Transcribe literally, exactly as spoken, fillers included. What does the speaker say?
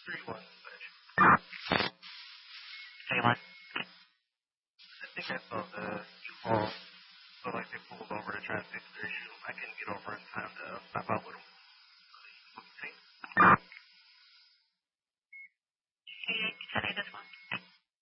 three one slash. Hey, Mike. I think I saw the U-Haul, so like they pulled over to try to fix their issue. I couldn't get over in time to stop out with them. Hey.